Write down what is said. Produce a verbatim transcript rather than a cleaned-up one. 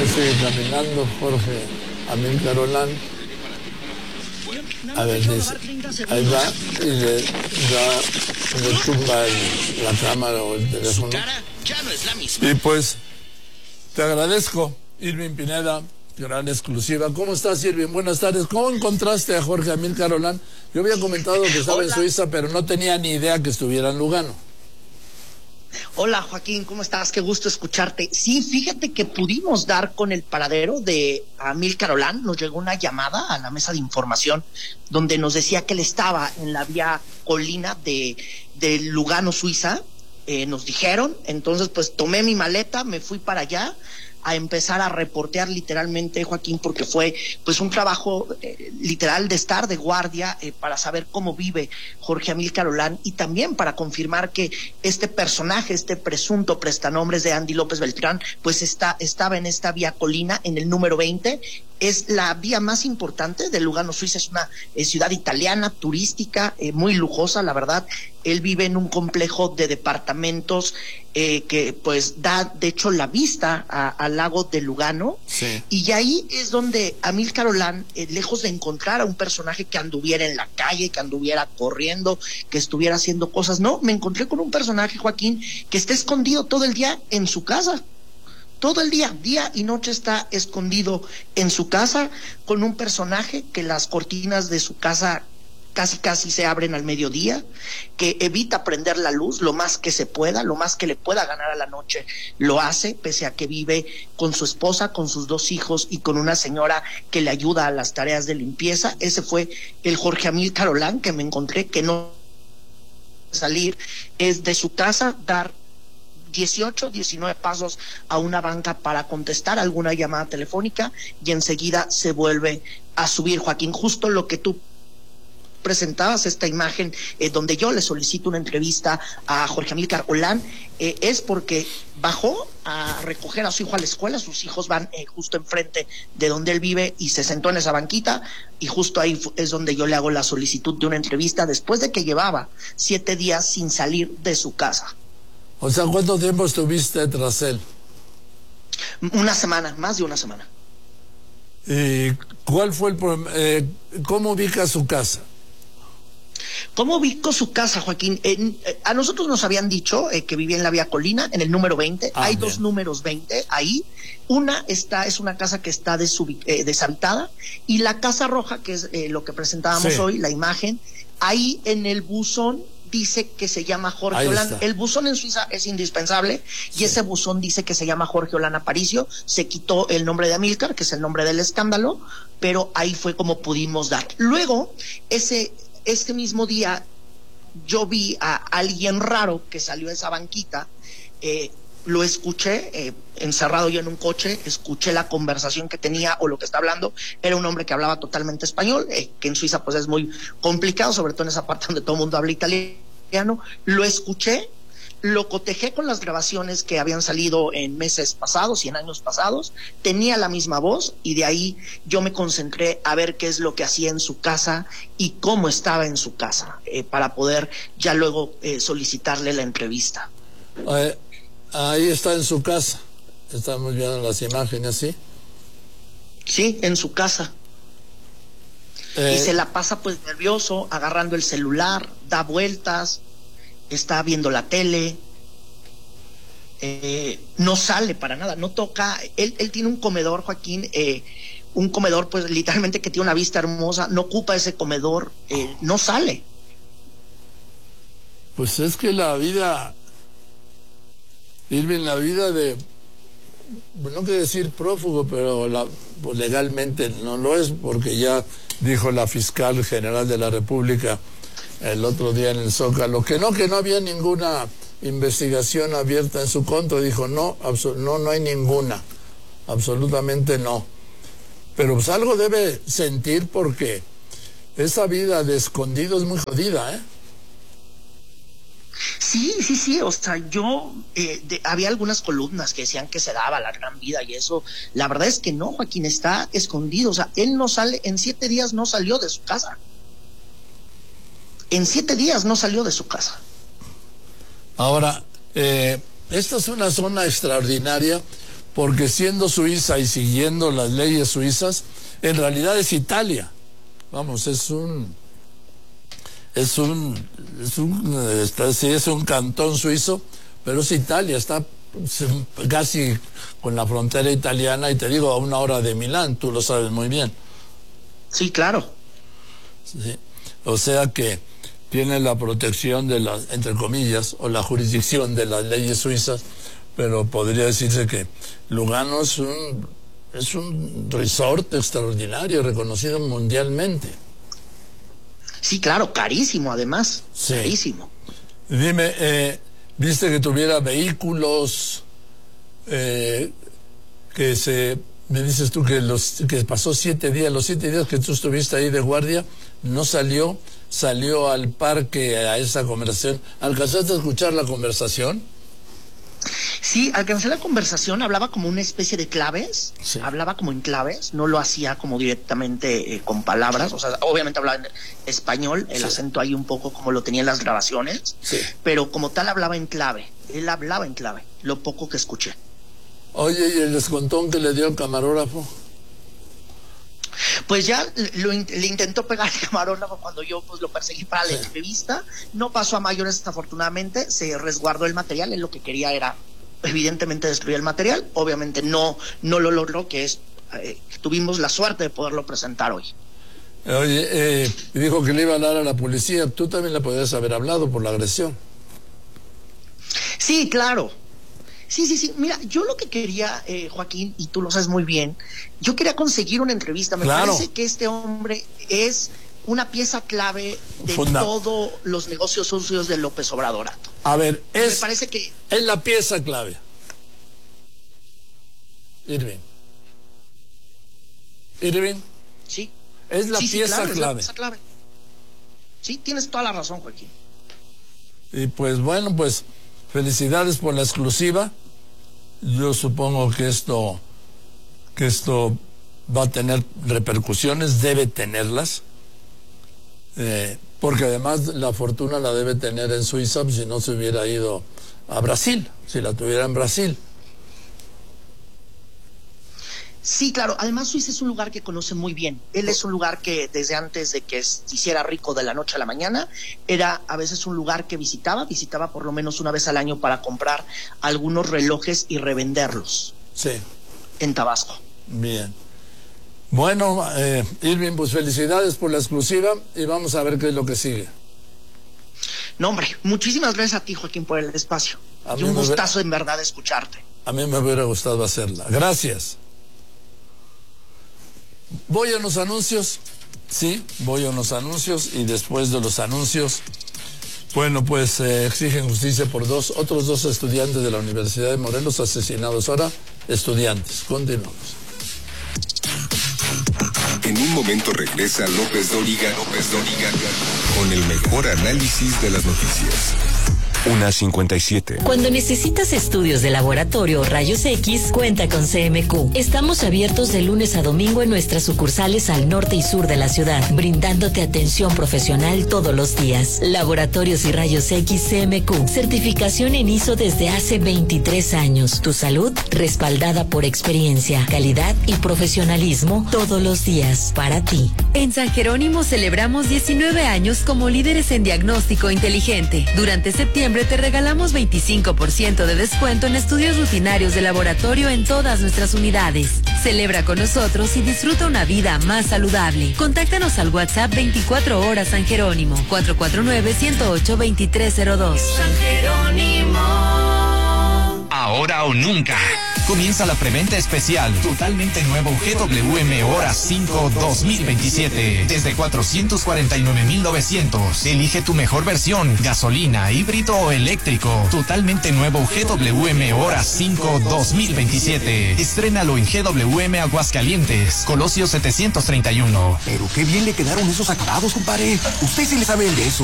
sigue caminando Jorge Amílcar Olán. A ver, dice, ahí va y le da, le tumba el, la cámara o el teléfono. Y pues, te agradezco, Irving Pineda, gran exclusiva. ¿Cómo estás, Irving? Buenas tardes. ¿Cómo encontraste a Jorge Amílcar Olán? Yo había comentado que estaba Hola. en Suiza, pero no tenía ni idea que estuviera en Lugano. Hola, Joaquín, ¿cómo estás? Qué gusto escucharte. Sí, fíjate que pudimos dar con el paradero de Amílcar Olán. Nos llegó una llamada a la mesa de información donde nos decía que él estaba en la vía Colina de, de Lugano, Suiza. Eh, nos dijeron, entonces pues tomé mi maleta, me fui para allá a empezar a reportear literalmente, Joaquín, porque fue pues un trabajo eh, literal de estar de guardia eh, para saber cómo vive Jorge Amílcar Olán y también para confirmar que este personaje, este presunto prestanombres de Andy López Beltrán, pues está, estaba en esta vía Colina, en el número veinte. Es la vía más importante de Lugano, Suiza. Es una eh, ciudad italiana, turística, eh, muy lujosa, la verdad. Él vive en un complejo de departamentos eh, que pues da, de hecho, la vista al lago de Lugano. Sí. Y ahí es donde Amílcar Olán, eh, lejos de encontrar a un personaje que anduviera en la calle, que anduviera corriendo, que estuviera haciendo cosas, no, me encontré con un personaje, Joaquín, que está escondido todo el día en su casa. Todo el día, día y noche está escondido en su casa con un personaje que las cortinas de su casa casi casi se abren al mediodía, que evita prender la luz lo más que se pueda, lo más que le pueda ganar a la noche, lo hace, pese a que vive con su esposa, con sus dos hijos y con una señora que le ayuda a las tareas de limpieza. Ese fue el Jorge Amílcar Olán que me encontré, que no salir, es de su casa dar dieciocho, diecinueve pasos a una banca para contestar alguna llamada telefónica y enseguida se vuelve a subir, Joaquín. Justo lo que tú presentabas, esta imagen eh, donde yo le solicito una entrevista a Jorge Amílcar Olán, eh, es porque bajó a recoger a su hijo a la escuela. Sus hijos van eh, justo enfrente de donde él vive y se sentó en esa banquita y justo ahí es donde yo le hago la solicitud de una entrevista después de que llevaba siete días sin salir de su casa. O sea, ¿cuánto tiempo estuviste tras él? Una semana, más de una semana. ¿Y cuál fue el problema? Eh, ¿Cómo ubica su casa? ¿Cómo ubicó su casa, Joaquín? Eh, eh, a nosotros nos habían dicho eh, que vivía en la vía Colina, en el número veinte. Ah, Hay bien. dos números veinte ahí. Una está, es una casa que está desubic- eh, deshabitada, y la Casa Roja, que es eh, lo que presentábamos sí. hoy, la imagen, ahí en el buzón dice que se llama Jorge Olán. El buzón en Suiza es indispensable y sí. ese buzón dice que se llama Jorge Olán Aparicio. Se quitó el nombre de Amílcar, que es el nombre del escándalo, pero ahí fue como pudimos dar. Luego, ese, ese mismo día, yo vi a alguien raro que salió de esa banquita, eh, lo escuché, eh, encerrado yo en un coche, escuché la conversación que tenía o lo que está hablando. Era un hombre que hablaba totalmente español, eh, que en Suiza pues es muy complicado, sobre todo en esa parte donde todo el mundo habla italiano. Lo escuché, lo cotejé con las grabaciones que habían salido en meses pasados y en años pasados, tenía la misma voz y de ahí yo me concentré a ver qué es lo que hacía en su casa y cómo estaba en su casa, eh, para poder ya luego eh, solicitarle la entrevista. Eh. Ahí está en su casa. Estamos viendo las imágenes, ¿sí? Sí, en su casa. Eh... Y se la pasa pues nervioso, agarrando el celular, da vueltas, está viendo la tele, eh, no sale para nada, no toca. Él, él tiene un comedor, Joaquín, eh, un comedor pues literalmente que tiene una vista hermosa, no ocupa ese comedor, eh, no sale. Pues es que la vida... Irving, la vida de, no quiero decir prófugo, pero la, pues legalmente no lo es, porque ya dijo la fiscal general de la República el otro día en el Zócalo que no, que no había ninguna investigación abierta en su contra. Dijo no, no, no hay ninguna, absolutamente no. Pero pues algo debe sentir, porque esa vida de escondido es muy jodida, ¿eh? Sí, sí, sí, o sea, yo, eh, de, había algunas columnas que decían que se daba la gran vida y eso. La verdad es que no, Joaquín, está escondido. O sea, él no sale, en siete días no salió de su casa. En siete días no salió de su casa. Ahora, eh, esta es una zona extraordinaria porque siendo Suiza y siguiendo las leyes suizas, en realidad es Italia. Vamos, es un es un es un está, sí, es un cantón suizo, pero es Italia, está casi con la frontera italiana, y te digo, a una hora de Milán, tú lo sabes muy bien. Sí, claro. Sí. O sea que tiene la protección de las, entre comillas, o la jurisdicción de las leyes suizas, pero podría decirse que Lugano es un es un resort extraordinario, reconocido mundialmente. Sí, claro, carísimo además, sí. Carísimo. Dime, eh, ¿viste que tuviera vehículos eh, que se... Me dices tú que los que pasó siete días, los siete días que tú estuviste ahí de guardia, no salió, salió al parque a esa conversación. ¿Alcanzaste a escuchar la conversación? Sí, alcancé la conversación, hablaba como una especie de claves, sí. hablaba como en claves, no lo hacía como directamente eh, con palabras, o sea, obviamente hablaba en español, el sí. acento ahí un poco como lo tenía en las grabaciones, sí. pero como tal hablaba en clave, él hablaba en clave, lo poco que escuché. Oye, ¿y el descontón que le dio el camarógrafo? Pues ya lo, le intentó pegar el camarógrafo cuando yo pues lo perseguí para la sí. entrevista, no pasó a mayores afortunadamente, se resguardó el material, él lo que quería era evidentemente destruir el material, obviamente no, no lo logró, que es, eh, tuvimos la suerte de poderlo presentar hoy. Oye, eh, dijo que le iba a hablar a la policía, tú también le podías haber hablado por la agresión. Sí, claro. Sí, sí, sí. Mira, yo lo que quería, eh, Joaquín, y tú lo sabes muy bien, yo quería conseguir una entrevista. Me claro. parece que este hombre es una pieza clave de Funda. todos los negocios sucios de López Obrador. A ver, es, Me parece que... es la pieza clave. Irving. Irving. Sí. Es la sí, pieza sí, claro, clave. Es la pieza clave. Sí, tienes toda la razón, Joaquín. Y pues bueno, pues felicidades por la exclusiva. Yo supongo que esto que esto va a tener repercusiones, debe tenerlas, eh, porque además la fortuna la debe tener en Suiza, si no se hubiera ido a Brasil, si la tuviera en Brasil. Sí, claro. Además, Suiza es un lugar que conoce muy bien. Él es un lugar que desde antes de que se hiciera rico de la noche a la mañana, era a veces un lugar que visitaba, visitaba por lo menos una vez al año para comprar algunos relojes y revenderlos. Sí. En Tabasco. Bien. Bueno, eh, Irving, pues felicidades por la exclusiva y vamos a ver qué es lo que sigue. No, hombre, muchísimas gracias a ti, Joaquín, por el espacio. Y un gustazo hubiera... en verdad escucharte. A mí me hubiera gustado hacerla. Gracias. Voy a unos anuncios, sí, voy a unos anuncios y después de los anuncios, bueno, pues eh, exigen justicia por dos, otros dos estudiantes de la Universidad de Morelos asesinados. Ahora, estudiantes. Continuamos. En un momento regresa López Dóriga, López Dóriga, con el mejor análisis de las noticias. Una cincuenta y siete. Cuando necesitas estudios de laboratorio o rayos X, cuenta con C M Q. Estamos abiertos de lunes a domingo en nuestras sucursales al norte y sur de la ciudad, brindándote atención profesional todos los días. Laboratorios y rayos X C M Q. Certificación en I S O desde hace veintitrés años. Tu salud respaldada por experiencia, calidad y profesionalismo todos los días para ti. En San Jerónimo celebramos diecinueve años como líderes en diagnóstico inteligente. Durante septiembre te regalamos veinticinco por ciento de descuento en estudios rutinarios de laboratorio en todas nuestras unidades. Celebra con nosotros y disfruta una vida más saludable. Contáctanos al WhatsApp veinticuatro horas San Jerónimo, cuatro cuatro nueve, uno cero ocho, dos tres cero dos. San Jerónimo. Ahora o nunca. Comienza la preventa especial. Totalmente nuevo G W M Hora cinco dos mil veintisiete. Desde cuatrocientos cuarenta y nueve mil novecientos. Elige tu mejor versión. Gasolina, híbrido o eléctrico. Totalmente nuevo G W M Hora cinco dos mil veintisiete. Estrénalo en G W M Aguascalientes. Colosio setecientos treinta y uno. Pero qué bien le quedaron esos acabados, compadre. Usted sí le sabe de eso.